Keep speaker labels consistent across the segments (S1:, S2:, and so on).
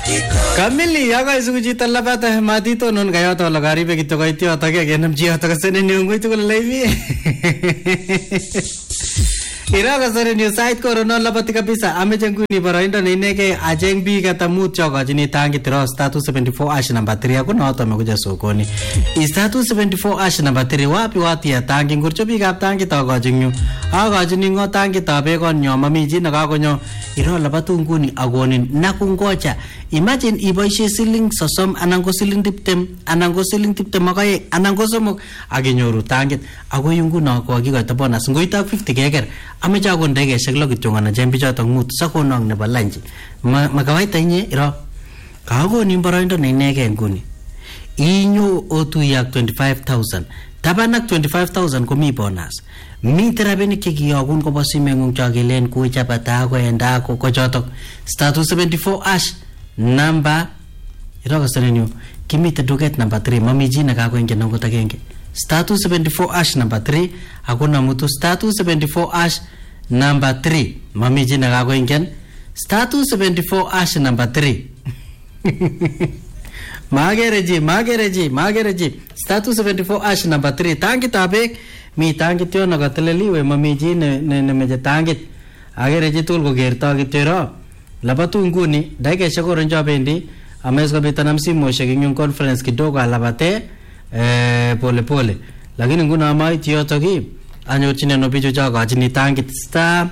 S1: Kamili yaga isugu chito labata matito non gayoto lagaribe kitto gaitio atage genam ji atage sene nyungu tu levi iraga sare new site ko non labati kabisa amejeng kuni baraindo nineke ajeng bi kata mut choga jini tangi tro status 74 ash number 3 ako no to mekuja sokoni status 74 ash number 3 wapi wati ya tangi ngurcho bi kap tangi to ga jingyu aga jini ngo tangi tabe kon nyo mami ji na ga konyo iro labatu nguni agonin nakungocha imagine iboishe siling sosom anango siling tiptem anango siling tiptem makaye anango somok aginyoru tangit ago yungu na ko gigoito bonus ngoita 50 keker amecha ko ndege sheklo kichongana jembi choto mut sakonong nebo lunch makawaita inye iro kago ni boroindo ne inege nguni inyo otuyak 25000 tabanak 25000 komi bonus mi terabenik chekiyogun kobo simengung chakelen kuchapata ko enda ko chotok status 74 ash number iro kasenenyu kimite duket number 3 mami ji na kako ingen ngo tagenge status 74 ash number 3 hakuna mtu status 74 ash number 3 mami ji na kako ingen status 74 ash number 3 magereji status 74 ash number 3 tangi tabe mi tangi tyo na gateleliwe mami ji ne meje tangi agereji tul ko gerta gitero labatu nguni daike shakoron jabendi amesko bitanam simo shaking conference kidogo alabate pole lakini nguna mai tyo toki anyorchine no bijo jaga ajini tangi star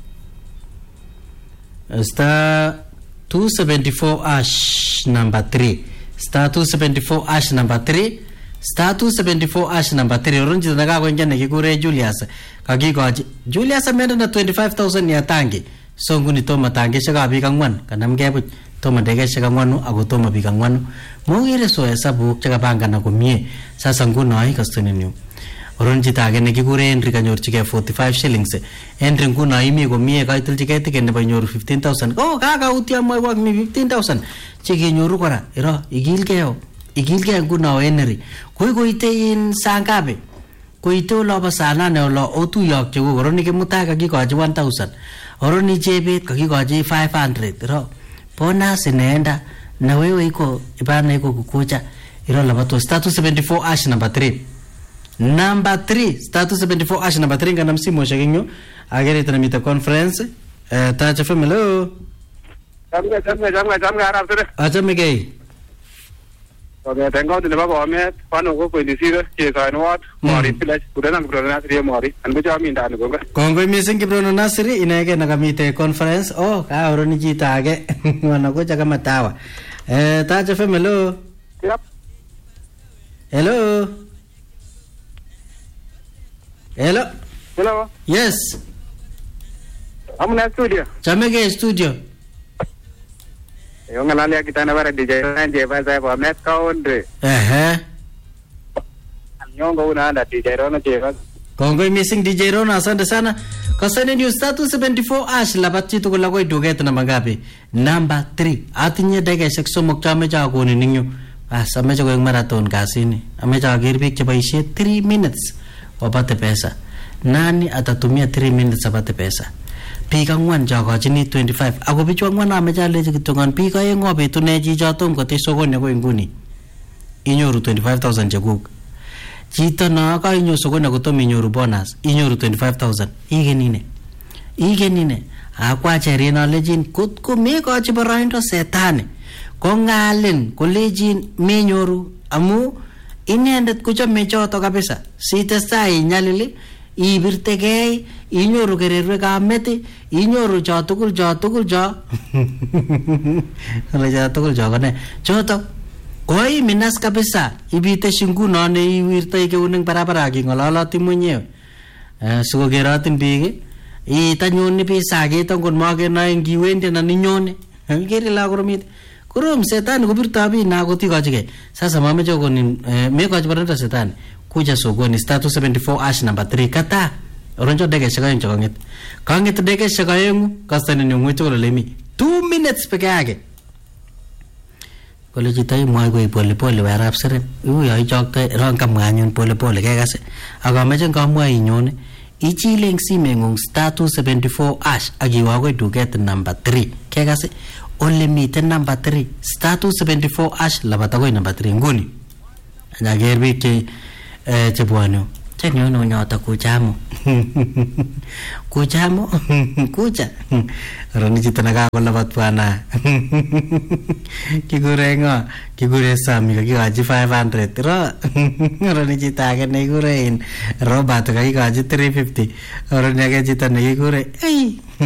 S1: 274 ash number 3 star 274 ash number 3 star 274 ash number 3 oronji daga ko ngene kikure Julius kagigoji Julius amenda na 25000 ya tangi so nguni toma tangi shaka bikangwan kanamge bu toma dege shaka ngwanu ago toma bikangwanu mogire so hesabu chaka banga na kumie sasa nguno ai kastunenyu oronji tage ne kikure Henry kanyorchige 45 shillings Henry nguno ai mi komie kaitilchige tike ne banyoru 15000 oh kaka utia moy wak mi 15000 chike nyoru kora iro igilge nguno Henry koite in sangabe koite lo sana ne lo otu yok chu oroni ke mutaka kikoji 1000 oroni chebet kakikoji 500 iro bonus inaenda na wewe iko ibana iko kukucha iro labato status 74 ash number 3 status 74 ash number 3 ngana msimo shaginyo agere tanamita conference tacha family jamga arab acha mege okay tengo de baba me pano ko ko disire che kainwat mari plus kudana brona sri mari anbe jami ndan ko kongo missing brona nasri inege nakamite conference oh ka oroni jita age wana ko jaga matawa tacha family yep hello yes amna studio chamege studio yo ngalalia kita na bara DJ nje basa kwa met kaunde nyongo una DJ Rono je kongo missing DJ Rono asante sana kasane new status 74 ash labati to la koy duget na magabe number 3 atinye dege sekso mokchame ja goni ninyu asame jo marathon kasini ameja gerbik che baishe 3 minutes wapate pesa nani atatumia 3 minutes apate pesa pika ngwan jago jini 25 ako bichwa ngwan ameja leje kitongan pika yengo betune ji jatom ko tesogone ko nguni inyoru 25000 jaguk chito na ka inyo sogone ko to minyoru bonus inyoru 25000 igenine akwa cherina lejin kut ko me ko chibaraindo setane ko ngalen ko lejin menyoru amu inendet ko chome choto kabisa sitestai nyalili ibirtegei inyoru kererwe kameti inyoru chotugul kone choto koi minas kabisa ibite shinguno ne iwirtoi keuning barabara kingololoti mwenyewe siko keratin biik itanyoni pisage tangon magena ngiwende na ninyone ngeri la koromit korom setani kubirta bi na gotigojige sasa mamecho konin mekoch baranda setani kuja sogoni status 74 ash number 3 kata oronjo dege shakayen kanget dege shakayen kastane ni ngwito ko lemi 2 minutes peke yake kole jitai moy ko pole warap sere uyo chokte ron kam nganyun pole kekase akameche ngamwa inyone ichileng simengung status 74 ash akiwa ko duket number 3 kekase ole miten number 3 star 274 ash labata koi number 3 nguni anager biik che bwanu chenyo no nyota kuchamo kucha roni chitana ka labat bwana kigure Sami kakigaji 500 roni chitake ne kigure Robert kakigaji 350 roni age chitana kigure